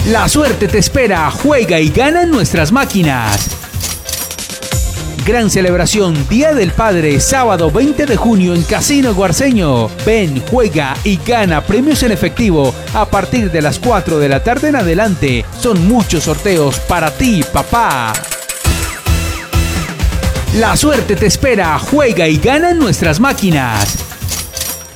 La suerte te espera, juega y gana en nuestras máquinas. Gran celebración Día del Padre, sábado 20 de junio en Casino Guarceño. Ven, juega y gana premios en efectivo a partir de las 4 de la tarde en adelante. Son muchos sorteos para ti, papá. La suerte te espera, juega y gana en nuestras máquinas.